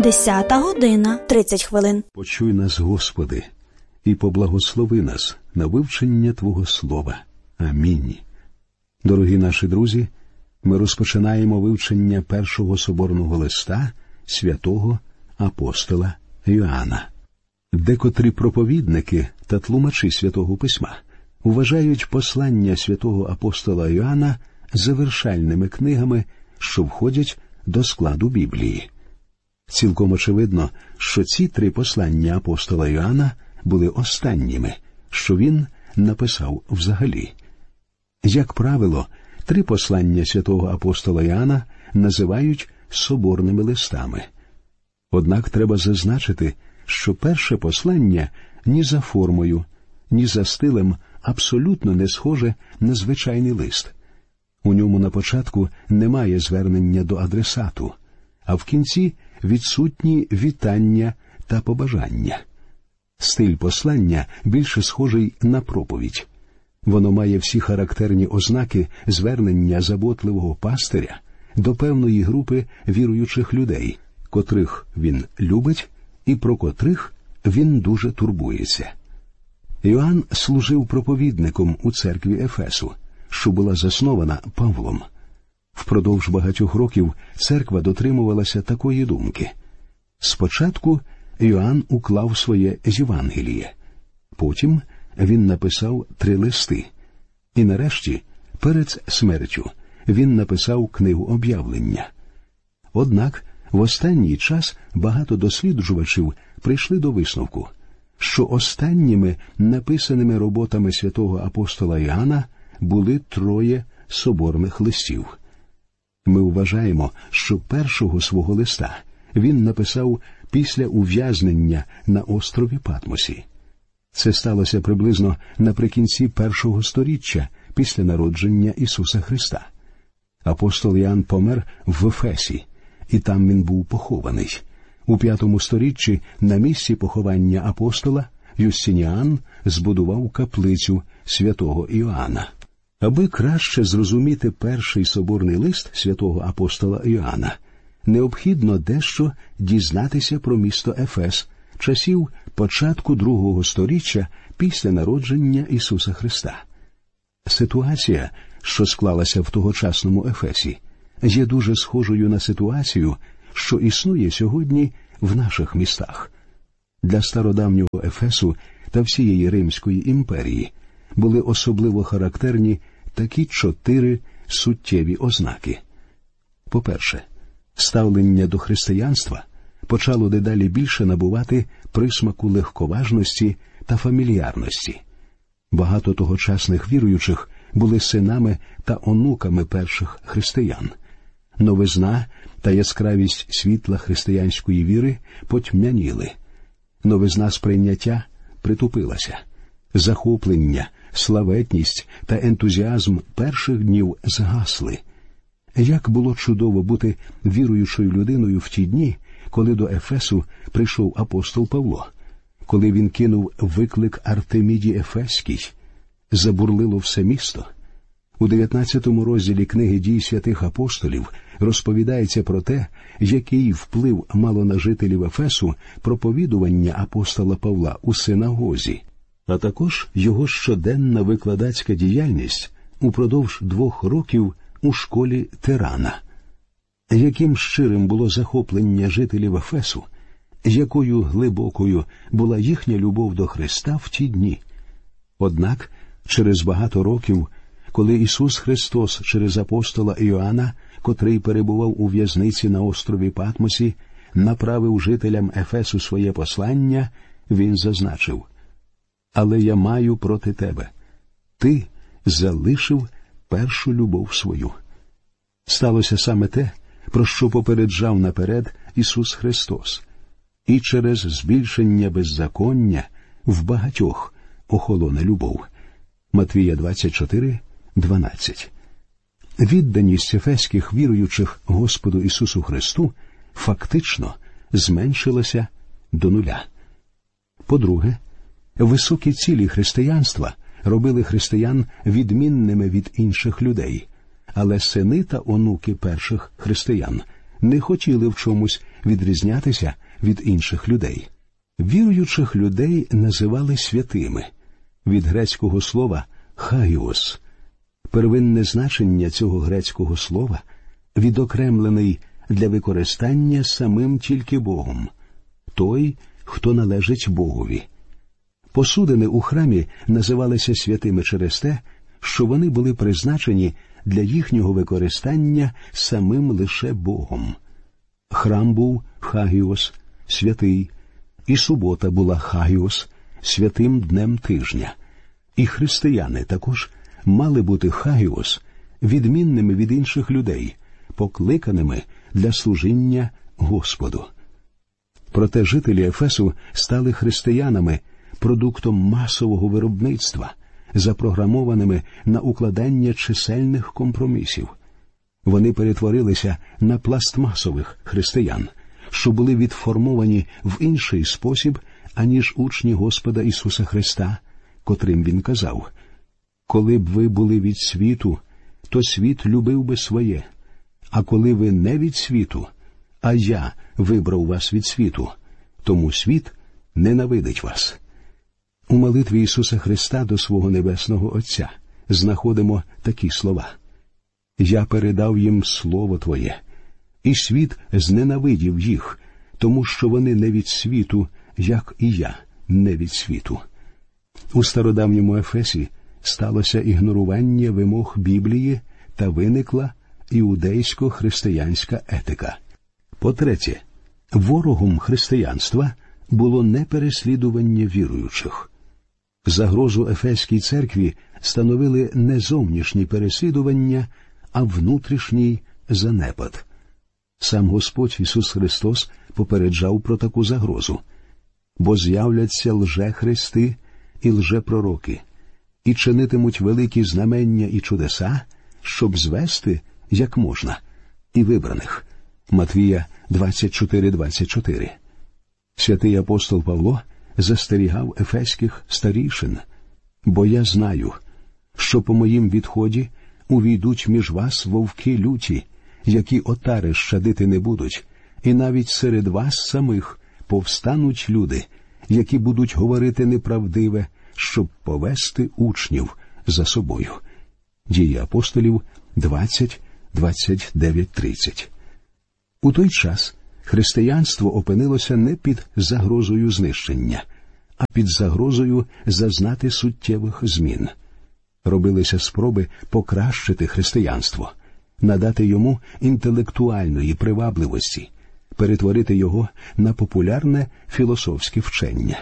10:30. Почуй нас, Господи, і поблагослови нас на вивчення Твого Слова. Амінь. Дорогі наші друзі, ми розпочинаємо вивчення першого соборного листа святого апостола Йоанна. Декотрі проповідники та тлумачі Святого Письма вважають послання святого апостола Йоанна завершальними книгами, що входять до складу Біблії. Цілком очевидно, що ці 3 послання апостола Йоанна були останніми, що він написав взагалі. Як правило, 3 послання святого апостола Йоанна називають соборними листами. Однак треба зазначити, що перше послання ні за формою, ні за стилем абсолютно не схоже на звичайний лист. У ньому на початку немає звернення до адресату, а в кінці відсутні вітання та побажання. Стиль послання більше схожий на проповідь. Воно має всі характерні ознаки звернення заботливого пастиря до певної групи віруючих людей, котрих він любить і про котрих він дуже турбується. Йоанн служив проповідником у церкві Ефесу, що була заснована Павлом. Впродовж багатьох років церква дотримувалася такої думки. Спочатку Йоанн уклав своє Євангеліє. Потім він написав 3 листи. І нарешті, перед смертю, він написав книгу об'явлення. Однак, в останній час багато досліджувачів прийшли до висновку, що останніми написаними роботами святого апостола Йоанна були 3 соборних листів. Ми вважаємо, що першого свого листа він написав після ув'язнення на острові Патмосі. Це сталося приблизно наприкінці 1-го сторіччя після народження Ісуса Христа. Апостол Йоанн помер в Ефесі, і там він був похований. У 5-му сторіччі на місці поховання апостола Юстиніан збудував каплицю святого Іоанна. Аби краще зрозуміти перший соборний лист святого апостола Йоанна, необхідно дещо дізнатися про місто Ефес часів початку 2-го сторіччя після народження Ісуса Христа. Ситуація, що склалася в тогочасному Ефесі, є дуже схожою на ситуацію, що існує сьогодні в наших містах. Для стародавнього Ефесу та всієї Римської імперії були особливо характерні такі 4 суттєві ознаки. По-перше, ставлення до християнства почало дедалі більше набувати присмаку легковажності та фамільярності. Багато тогочасних віруючих були синами та онуками перших християн. Новизна та яскравість світла християнської віри потьмяніли. Новизна сприйняття притупилася. Захоплення, славетність та ентузіазм перших днів згасли. Як було чудово бути віруючою людиною в ті дні, коли до Ефесу прийшов апостол Павло, коли він кинув виклик Артеміді Ефеській. Забурлило все місто. У 19 розділі книги «Дій святих апостолів» розповідається про те, який вплив мало на жителів Ефесу проповідування апостола Павла у синагозі, а також його щоденна викладацька діяльність упродовж 2 років у школі Тирана. Яким щирим було захоплення жителів Ефесу, якою глибокою була їхня любов до Христа в ті дні. Однак, через багато років, коли Ісус Христос через апостола Йоанна, котрий перебував у в'язниці на острові Патмосі, направив жителям Ефесу своє послання, він зазначив: «Але я маю проти тебе. Ти залишив першу любов свою». Сталося саме те, про що попереджав наперед Ісус Христос. І через збільшення беззаконня в багатьох охолоне любов. Матвія 24:12. Відданість ефеських віруючих Господу Ісусу Христу фактично зменшилася до 0. По-друге, високі цілі християнства робили християн відмінними від інших людей, але сини та онуки перших християн не хотіли в чомусь відрізнятися від інших людей. Віруючих людей називали святими, від грецького слова «хагіос». Первинне значення цього грецького слова – відокремлений для використання самим тільки Богом, той, хто належить Богові. Посудини у храмі називалися святими через те, що вони були призначені для їхнього використання самим лише Богом. Храм був хагіос, святий, і субота була хагіос, святим днем тижня. І християни також мали бути хагіос, відмінними від інших людей, покликаними для служіння Господу. Проте жителі Ефесу стали християнами, продуктом масового виробництва, запрограмованими на укладання чисельних компромісів. Вони перетворилися на пластмасових християн, що були відформовані в інший спосіб, аніж учні Господа Ісуса Христа, котрим Він казав: «Коли б ви були від світу, то світ любив би своє, а коли ви не від світу, а я вибрав вас від світу, тому світ ненавидить вас». У молитві Ісуса Христа до свого Небесного Отця знаходимо такі слова: «Я передав їм Слово Твоє, і світ зненавидів їх, тому що вони не від світу, як і я не від світу». У стародавньому Ефесі сталося ігнорування вимог Біблії та виникла іудейсько-християнська етика. По-третє, ворогом християнства було не переслідування віруючих. Загрозу Ефеській церкві становили не зовнішні переслідування, а внутрішній занепад. Сам Господь Ісус Христос попереджав про таку загрозу: «Бо з'являться лжехристи і лжепророки, і чинитимуть великі знамення і чудеса, щоб звести, як можна, і вибраних». Матвія 24:24. Святий апостол Павло застерігав ефеських старішин: «Бо я знаю, що по моїм відході увійдуть між вас вовки люті, які отари щадити не будуть, і навіть серед вас самих повстануть люди, які будуть говорити неправдиве, щоб повести учнів за собою». Дії апостолів 20:29-30. У той час християнство опинилося не під загрозою знищення, а під загрозою зазнати суттєвих змін. Робилися спроби покращити християнство, надати йому інтелектуальної привабливості, перетворити його на популярне філософське вчення.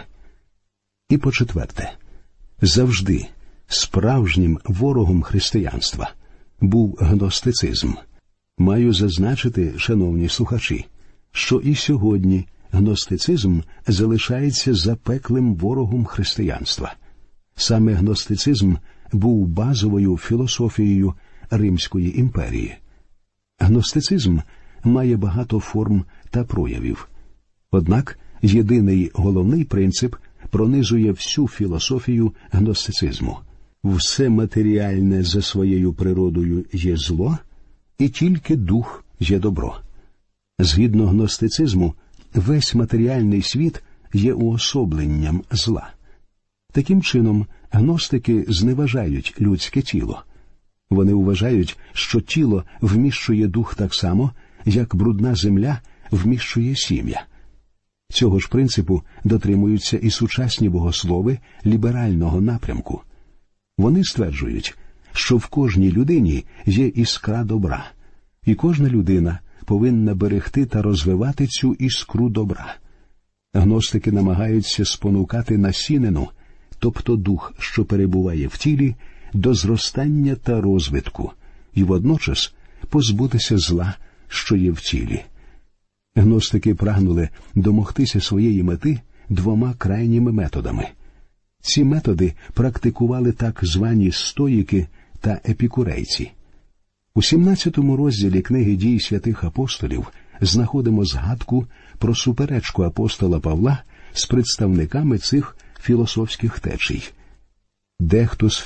І по-четверте, завжди справжнім ворогом християнства був гностицизм. Маю зазначити, шановні слухачі, що і сьогодні гностицизм залишається запеклим ворогом християнства. Саме гностицизм був базовою філософією Римської імперії. Гностицизм має багато форм та проявів. Однак єдиний головний принцип пронизує всю філософію гностицизму. Все матеріальне за своєю природою є зло, і тільки дух є добро. Згідно гностицизму, весь матеріальний світ є уособленням зла. Таким чином, гностики зневажають людське тіло. Вони вважають, що тіло вміщує дух так само, як брудна земля вміщує сім'я. Цього ж принципу дотримуються і сучасні богослови ліберального напрямку. Вони стверджують, що в кожній людині є іскра добра, і кожна людина повинна берегти та розвивати цю іскру добра. Гностики намагаються спонукати насінину, тобто дух, що перебуває в тілі, до зростання та розвитку, і водночас позбутися зла, що є в тілі. Гностики прагнули домогтися своєї мети двома крайніми методами. Ці методи практикували так звані стоїки та епікурейці. У 17 розділі книги «Дій святих апостолів» знаходимо згадку про суперечку апостола Павла з представниками цих філософських течій. Дехто з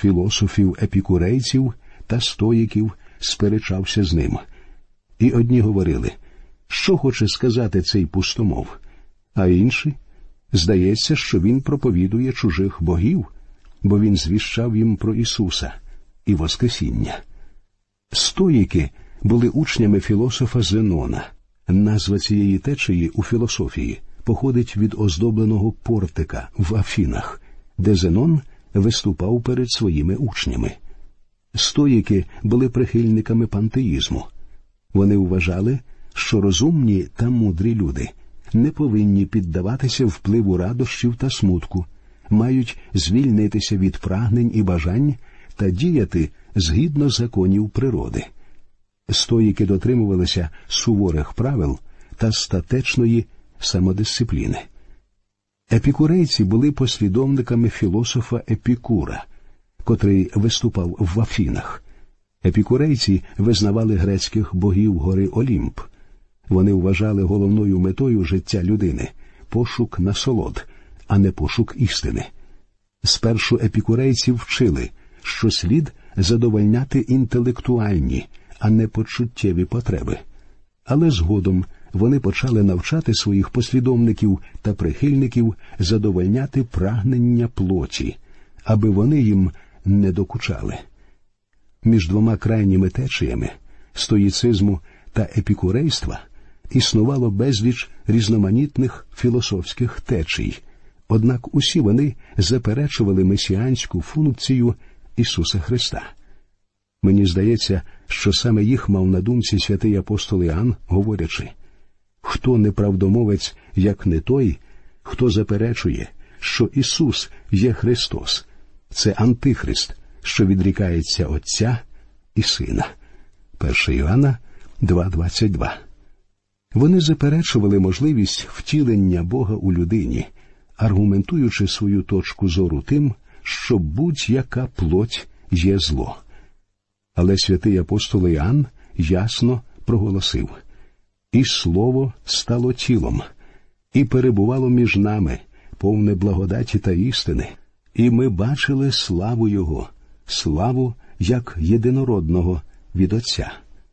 філософів-епікурейців та стоїків сперечався з ним. І одні говорили: Що хоче сказати цей пустомов? А інші? Здається, що він проповідує чужих богів, бо він звіщав їм про Ісуса і Воскресіння. Стоїки були учнями філософа Зенона. Назва цієї течії у філософії походить від оздобленого портика в Афінах, де Зенон виступав перед своїми учнями. Стоїки були прихильниками пантеїзму. Вони вважали, що розумні та мудрі люди не повинні піддаватися впливу радощів та смутку, мають звільнитися від прагнень і бажань та діяти згідно законів природи. Стоїки дотримувалися суворих правил та статечної самодисципліни. Епікурейці були послідовниками філософа Епікура, котрий виступав в Афінах. Епікурейці визнавали грецьких богів гори Олімп. Вони вважали головною метою життя людини – пошук насолод, а не пошук істини. Спершу епікурейці вчили, що слід задовольняти інтелектуальні, а не почуттєві потреби. Але згодом вони почали навчати своїх послідовників та прихильників задовольняти прагнення плоті, аби вони їм не докучали. Між двома крайніми течіями – стоїцизму та епікурейства – існувало безліч різноманітних філософських течій, однак усі вони заперечували месіанську функцію Ісуса Христа. Мені здається, що саме їх мав на думці святий апостол Іоанн, говорячи: «Хто неправдомовець, як не той, хто заперечує, що Ісус є Христос, це Антихрист, що відрікається Отця і Сина». 1 Іоанна 2:22. Вони заперечували можливість втілення Бога у людині, аргументуючи свою точку зору тим, що будь-яка плоть є зло. Але святий апостол Іоанн ясно проголосив: «І Слово стало тілом, і перебувало між нами, повне благодаті та істини, і ми бачили славу Його, славу як єдинородного від Отця».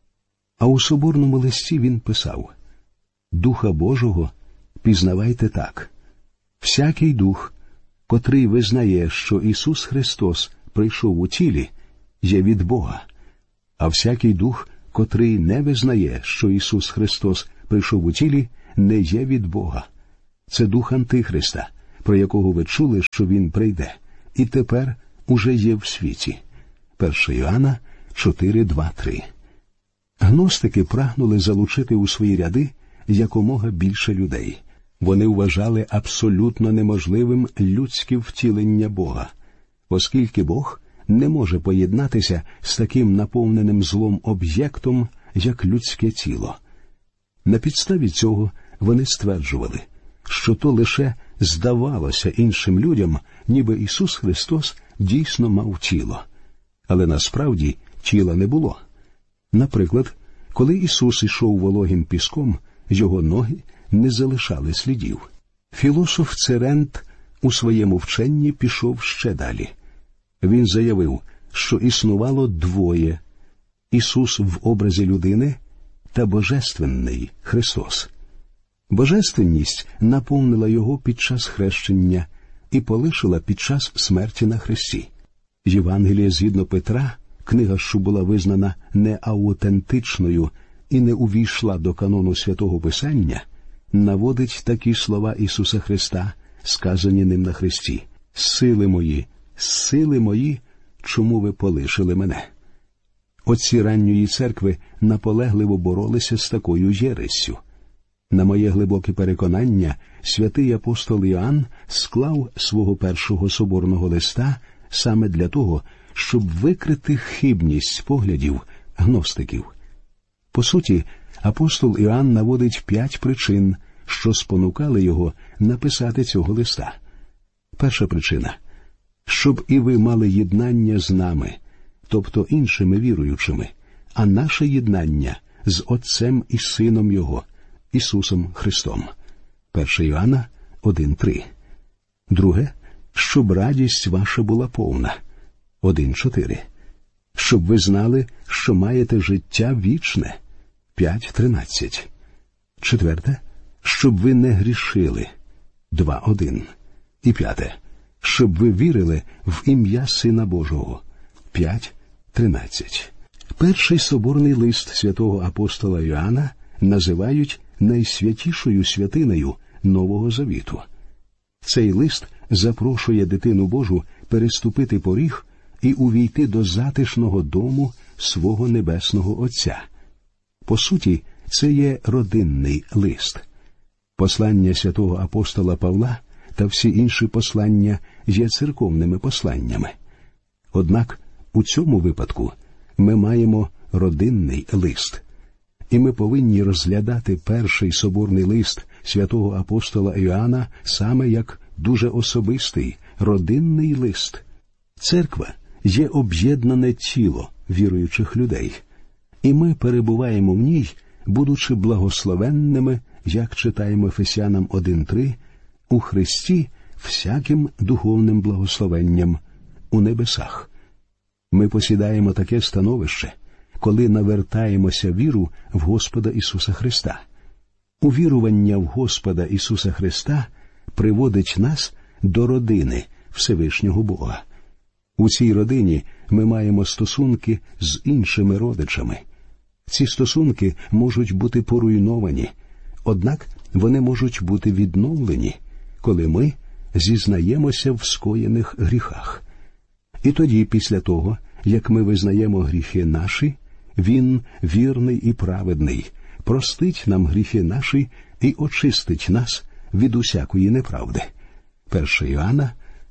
А у соборному листі він писав: «Духа Божого пізнавайте так. Всякий дух, котрий визнає, що Ісус Христос прийшов у тілі, є від Бога. А всякий дух, котрий не визнає, що Ісус Христос прийшов у тілі, не є від Бога. Це дух Антихриста, про якого ви чули, що він прийде, і тепер уже є в світі». 1 Іоанна 4:2-3. Гностики прагнули залучити у свої ряди якомога більше людей. Вони вважали абсолютно неможливим людське втілення Бога, оскільки Бог не може поєднатися з таким наповненим злом об'єктом, як людське тіло. На підставі цього вони стверджували, що то лише здавалося іншим людям, ніби Ісус Христос дійсно мав тіло. Але насправді тіла не було. Наприклад, коли Ісус ішов вологим піском, його ноги не залишали слідів. Філософ Церент у своєму вченні пішов ще далі. Він заявив, що існувало двоє – Ісус в образі людини та Божественний Христос. Божественність наповнила його під час хрещення і полишила під час смерті на хресті. Євангеліє згідно Петра, книга, що була визнана неаутентичною і не увійшла до канону Святого Писання, наводить такі слова Ісуса Христа, сказані ним на хресті: сили мої, чому ви полишили мене?» Отці ранньої церкви наполегливо боролися з такою єрессю. На моє глибоке переконання, святий апостол Іоанн склав свого першого соборного листа саме для того, щоб викрити хибність поглядів гностиків. По суті, апостол Іоанн наводить 5 причин, що спонукали його написати цього листа. Перша причина – щоб і ви мали єднання з нами, тобто іншими віруючими, а наше єднання з Отцем і Сином Його, Ісусом Христом. 1 Іоанна 1:3. Друге – щоб радість ваша була повна. 1:4. Щоб ви знали, що маєте життя вічне. 5:13. 4. Щоб ви не грішили. 2:1. І 5. Щоб ви вірили в ім'я Сина Божого. 5:13. Перший соборний лист святого апостола Йоанна називають найсвятішою святинею Нового Завіту. Цей лист запрошує дитину Божу переступити поріг і увійти до затишного дому свого Небесного Отця. По суті, це є родинний лист. Послання святого апостола Павла та всі інші послання є церковними посланнями. Однак у цьому випадку ми маємо родинний лист. І ми повинні розглядати перший соборний лист святого апостола Іоанна саме як дуже особистий, родинний лист. Церква є об'єднане тіло віруючих людей. І ми перебуваємо в ній, будучи благословенними, як читаємо Ефесянам 1:3, у Христі всяким духовним благословенням у небесах. Ми посідаємо таке становище, коли навертаємося віру в Господа Ісуса Христа. Увірування в Господа Ісуса Христа приводить нас до родини Всевишнього Бога. У цій родині ми маємо стосунки з іншими родичами. Ці стосунки можуть бути поруйновані, однак вони можуть бути відновлені, коли ми зізнаємося в скоєних гріхах. І тоді, після того, як ми визнаємо гріхи наші, Він, вірний і праведний, простить нам гріхи наші і очистить нас від усякої неправди. 1 Іоанна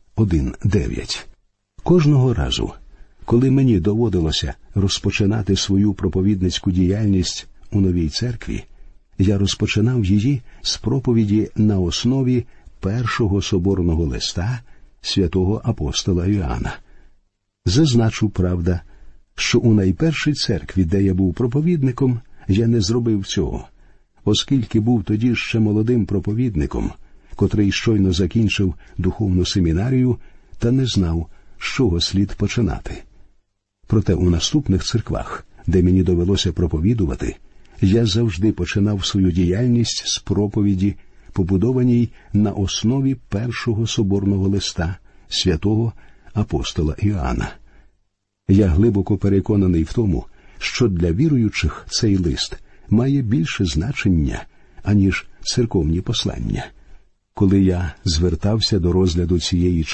1:9. Кожного разу, коли мені доводилося розпочинати свою проповідницьку діяльність у новій церкві, я розпочинав її з проповіді на основі першого соборного листа святого апостола Іоанна. Зазначу, правда, що у найпершій церкві, де я був проповідником, я не зробив цього, оскільки був тоді ще молодим проповідником, котрий щойно закінчив духовну семінарію та не знав, з чого слід починати. Проте у наступних церквах, де мені довелося проповідувати, я завжди починав свою діяльність з проповіді, побудованій на основі першого соборного листа святого апостола Іоанна. Я глибоко переконаний в тому, що для віруючих цей лист має більше значення, аніж церковні послання. Коли я звертався до розгляду цієї